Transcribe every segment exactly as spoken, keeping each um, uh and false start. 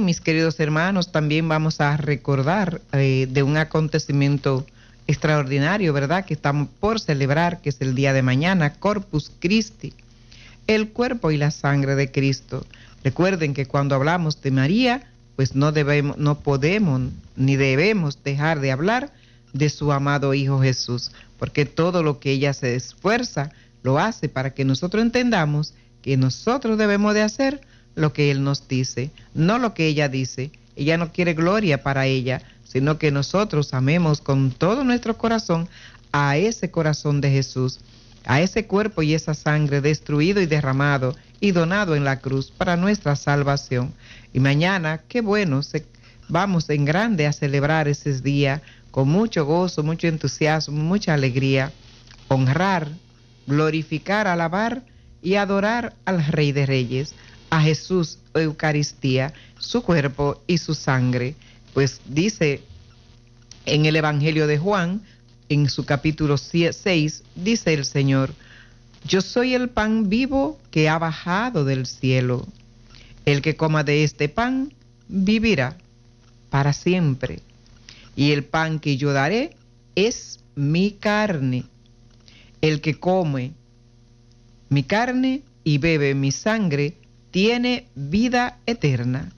mis queridos hermanos, también vamos a recordar eh, de un acontecimiento extraordinario, ¿verdad?, que estamos por celebrar, que es el día de mañana, Corpus Christi, el cuerpo y la sangre de Cristo. Recuerden que cuando hablamos de María, pues no debemos, no podemos ni debemos dejar de hablar de su amado Hijo Jesús, porque todo lo que ella se esfuerza lo hace para que nosotros entendamos que nosotros debemos de hacer lo que Él nos dice, no lo que ella dice. Ella no quiere gloria para ella, sino que nosotros amemos con todo nuestro corazón a ese corazón de Jesús, a ese cuerpo y esa sangre destruido y derramado y donado en la cruz para nuestra salvación. Y mañana, qué bueno, se, vamos en grande a celebrar ese día con mucho gozo, mucho entusiasmo, mucha alegría, honrar, glorificar, alabar y adorar al Rey de Reyes, a Jesús, Eucaristía, su cuerpo y su sangre. Pues dice en el Evangelio de Juan, en su capítulo seis, dice el Señor: yo soy el pan vivo que ha bajado del cielo. El que coma de este pan vivirá para siempre. Y el pan que yo daré es mi carne. El que come mi carne y bebe mi sangre tiene vida eterna.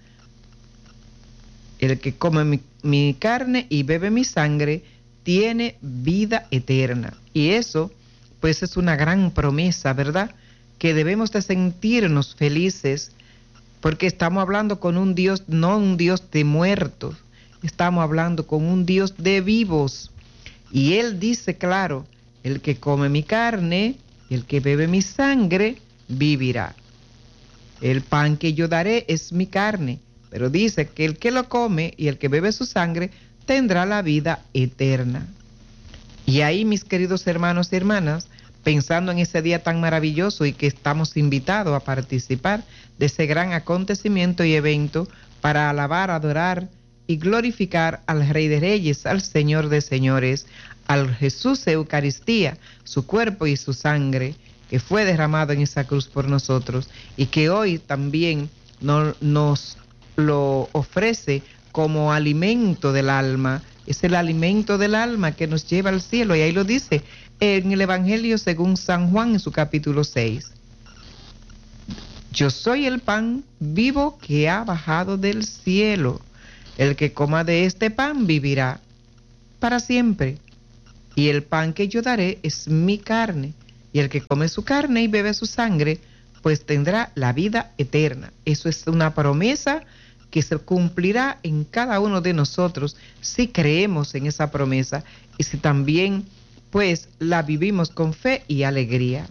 El que come mi, mi carne y bebe mi sangre tiene vida eterna. Y eso, pues, es una gran promesa, ¿verdad?, que debemos de sentirnos felices, porque estamos hablando con un Dios, no un Dios de muertos, estamos hablando con un Dios de vivos. Y Él dice claro: el que come mi carne y el que bebe mi sangre vivirá. El pan que yo daré es mi carne, pero dice que el que lo come y el que bebe su sangre tendrá la vida eterna. Y ahí, mis queridos hermanos y hermanas, pensando en ese día tan maravilloso y que estamos invitados a participar de ese gran acontecimiento y evento para alabar, adorar y glorificar al Rey de Reyes, al Señor de Señores, al Jesús Eucaristía, su cuerpo y su sangre, que fue derramado en esa cruz por nosotros y que hoy también no, nos lo ofrece como alimento del alma. Es el alimento del alma que nos lleva al cielo, y ahí lo dice en el Evangelio según San Juan en su capítulo seis. Yo soy el pan vivo que ha bajado del cielo. El que coma de este pan vivirá para siempre. Y el pan que yo daré es mi carne. Y el que come su carne y bebe su sangre, pues tendrá la vida eterna. Eso es una promesa que se cumplirá en cada uno de nosotros si creemos en esa promesa y si también, pues, la vivimos con fe y alegría.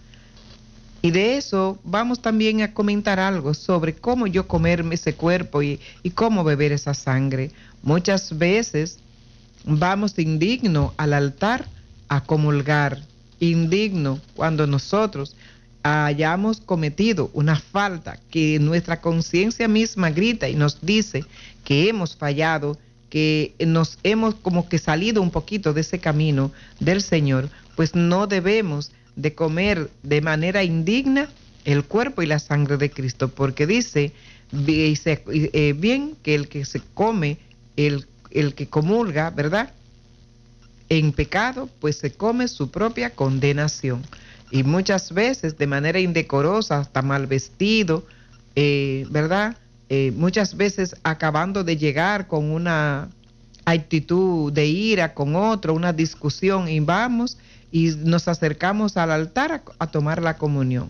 Y de eso vamos también a comentar algo sobre cómo yo comerme ese cuerpo y, y cómo beber esa sangre. Muchas veces vamos indignos al altar a comulgar, indigno cuando nosotros hayamos cometido una falta que nuestra conciencia misma grita y nos dice que hemos fallado, que nos hemos como que salido un poquito de ese camino del Señor, pues no debemos de comer de manera indigna el cuerpo y la sangre de Cristo, porque dice, dice eh, bien que el que se come, el, el que comulga, ¿verdad?, en pecado, pues se come su propia condenación. Y muchas veces de manera indecorosa, hasta mal vestido, eh, ¿verdad? Eh, muchas veces acabando de llegar con una actitud de ira con otro, una discusión, y vamos y nos acercamos al altar a, a tomar la comunión,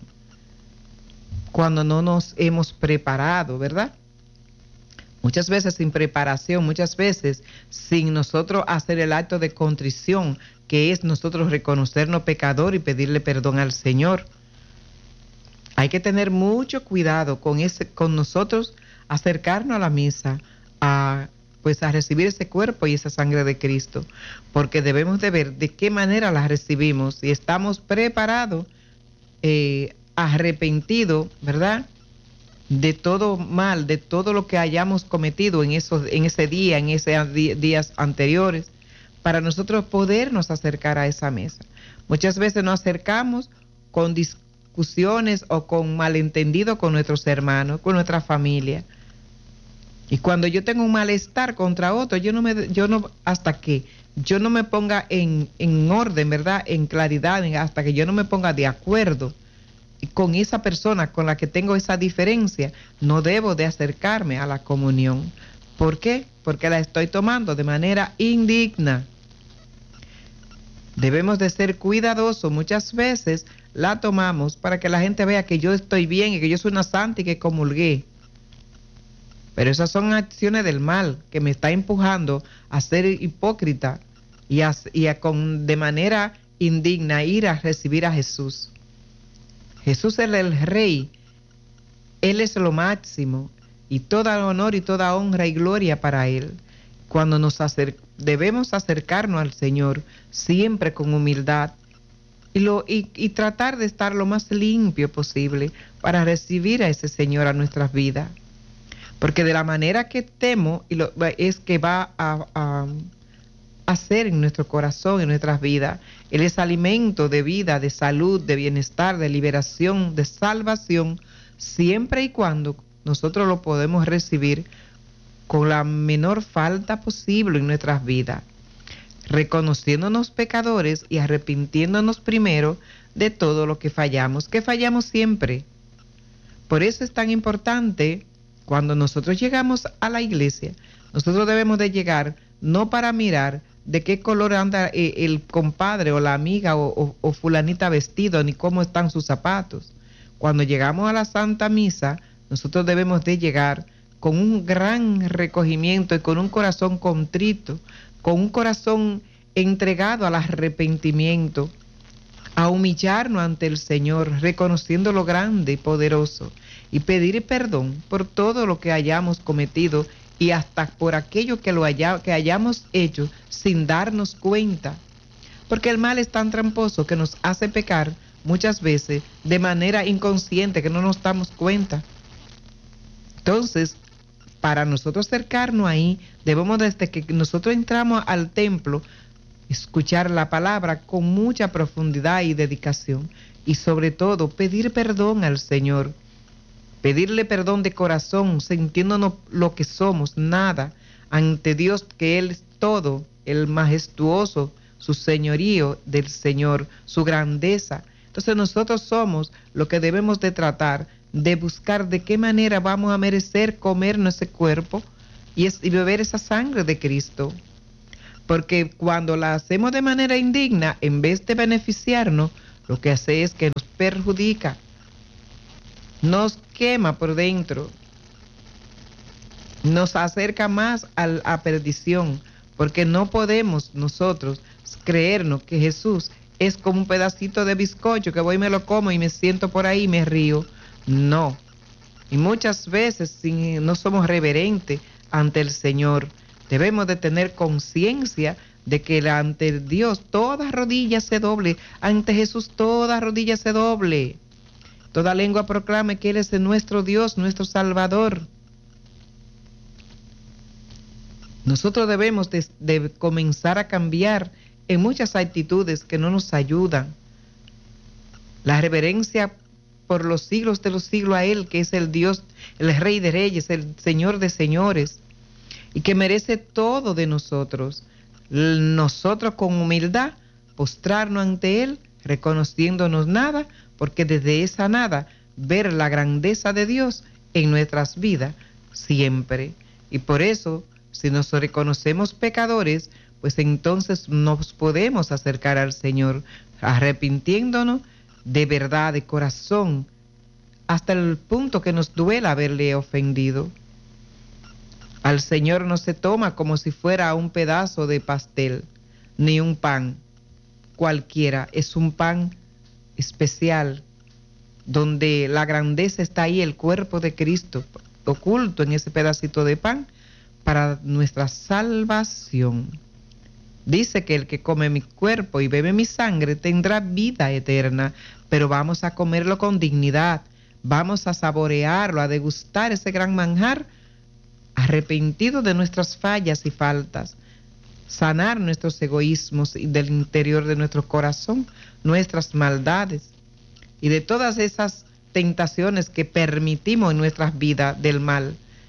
cuando no nos hemos preparado, ¿verdad? Muchas veces sin preparación, muchas veces sin nosotros hacer el acto de contrición, que es nosotros reconocernos pecador y pedirle perdón al Señor. Hay que tener mucho cuidado con ese, con nosotros acercarnos a la misa, a, pues a recibir ese cuerpo y esa sangre de Cristo, porque debemos de ver de qué manera la recibimos, si estamos preparados, eh, arrepentidos, ¿verdad?, de todo mal, de todo lo que hayamos cometido en esos, en ese día, en esos días anteriores, para nosotros podernos acercar a esa mesa. Muchas veces nos acercamos con discusiones o con malentendido con nuestros hermanos, con nuestra familia, Y cuando yo tengo un malestar contra otro, yo no me, yo no, hasta que yo no me ponga en, en orden, ¿verdad? En claridad, hasta que yo no me ponga de acuerdo con esa persona con la que tengo esa diferencia, no debo de acercarme a la comunión. ¿Por qué? Porque la estoy tomando de manera indigna. Debemos de ser cuidadosos. Muchas veces la tomamos para que la gente vea que yo estoy bien y que yo soy una santa y que comulgué. Pero esas son acciones del mal que me está empujando a ser hipócrita y a, y a con, de manera indigna ir a recibir a Jesús. Jesús es el Rey, Él es lo máximo y todo honor y toda honra y gloria para Él. Cuando nos acer debemos acercarnos al Señor siempre con humildad y, lo, y, y tratar de estar lo más limpio posible para recibir a ese Señor a nuestras vidas. Porque de la manera que temo y lo, es que va a, a hacer en nuestro corazón, en nuestras vidas. Él es alimento de vida, de salud, de bienestar, de liberación, de salvación, siempre y cuando nosotros lo podemos recibir con la menor falta posible en nuestras vidas, reconociéndonos pecadores y arrepintiéndonos primero de todo lo que fallamos, que fallamos siempre. Por eso es tan importante cuando nosotros llegamos a la iglesia, nosotros debemos de llegar no para mirar de qué color anda el compadre o la amiga o, o, o fulanita vestido, ni cómo están sus zapatos. Cuando llegamos a la Santa Misa, nosotros debemos de llegar con un gran recogimiento y con un corazón contrito, con un corazón entregado al arrepentimiento, a humillarnos ante el Señor, reconociendo lo grande y poderoso, y pedir perdón por todo lo que hayamos cometido y hasta por aquello que, lo haya, que hayamos hecho sin darnos cuenta. Porque el mal es tan tramposo que nos hace pecar muchas veces de manera inconsciente, que no nos damos cuenta. Entonces, para nosotros acercarnos ahí, debemos desde que nosotros entramos al templo, escuchar la palabra con mucha profundidad y dedicación. Y sobre todo, pedir perdón al Señor. Pedirle perdón de corazón, sintiéndonos lo que somos, nada, ante Dios, que Él es todo, el majestuoso, su señorío del Señor, su grandeza. Entonces nosotros somos lo que debemos de tratar, de buscar de qué manera vamos a merecer comernos ese cuerpo y, es, y beber esa sangre de Cristo. Porque cuando la hacemos de manera indigna, en vez de beneficiarnos, lo que hace es que nos perjudica, nos quema por dentro, nos acerca más a la perdición, porque no podemos nosotros creernos que Jesús es como un pedacito de bizcocho que voy y me lo como y me siento por ahí y me río. No. Y muchas veces si no somos reverentes ante el Señor. Debemos de tener conciencia de que ante Dios toda rodilla se doble, ante Jesús toda rodilla se doble. Toda lengua proclame que Él es nuestro Dios, nuestro Salvador. Nosotros debemos de, de comenzar a cambiar en muchas actitudes que no nos ayudan. La reverencia por los siglos de los siglos a Él, que es el Dios, el Rey de Reyes, el Señor de Señores, y que merece todo de nosotros. Nosotros con humildad postrarnos ante Él, reconociéndonos nada, porque desde esa nada ver la grandeza de Dios en nuestras vidas siempre. Y por eso, si nos reconocemos pecadores, pues entonces nos podemos acercar al Señor, arrepintiéndonos de verdad, de corazón, hasta el punto que nos duela haberle ofendido. Al Señor no se toma como si fuera un pedazo de pastel, ni un pan cualquiera, es un pan especial, donde la grandeza está ahí, el cuerpo de Cristo oculto en ese pedacito de pan para nuestra salvación. Dice que el que come mi cuerpo y bebe mi sangre tendrá vida eterna, pero vamos a comerlo con dignidad, vamos a saborearlo, a degustar ese gran manjar, arrepentido de nuestras fallas y faltas, sanar nuestros egoísmos y del interior de nuestro corazón, nuestras maldades y de todas esas tentaciones que permitimos en nuestras vidas del mal,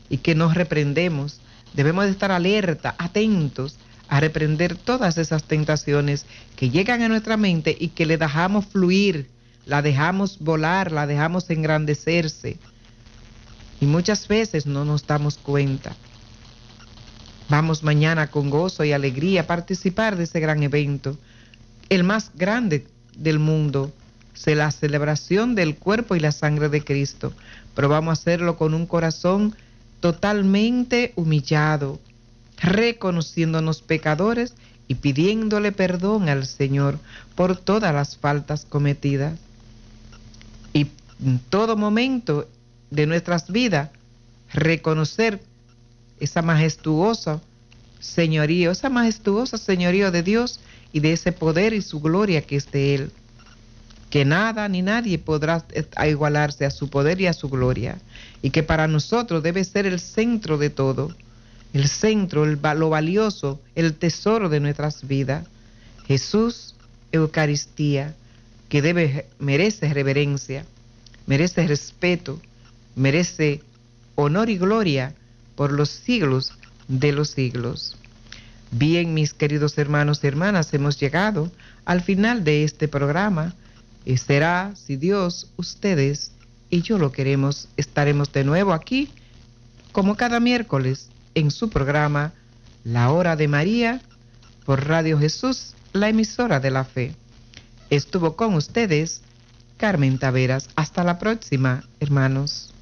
y que nos reprendemos. Debemos de estar alerta, atentos a reprender todas esas tentaciones que llegan a nuestra mente y que le dejamos fluir, la dejamos volar, la dejamos engrandecerse. Y muchas veces no nos damos cuenta. Vamos mañana con gozo y alegría a participar de ese gran evento, el más grande del mundo, es la celebración del cuerpo y la sangre de Cristo, pero vamos a hacerlo con un corazón totalmente humillado, reconociéndonos pecadores y pidiéndole perdón al Señor por todas las faltas cometidas. Y en todo momento de nuestras vidas, reconocer esa majestuosa señorío, esa majestuosa señorío de Dios y de ese poder y su gloria que es de Él, que nada ni nadie podrá igualarse a su poder y a su gloria, y que para nosotros debe ser el centro de todo, el centro, el, lo valioso, el tesoro de nuestras vidas. Jesús, Eucaristía, que debe, merece reverencia, merece respeto, merece honor y gloria por los siglos de los siglos. Bien, mis queridos hermanos y hermanas, hemos llegado al final de este programa. Y será, si Dios, ustedes y yo lo queremos, estaremos de nuevo aquí, como cada miércoles, en su programa La Hora de María, por Radio Jesús, la emisora de la fe. Estuvo con ustedes Carmen Taveras. Hasta la próxima, hermanos.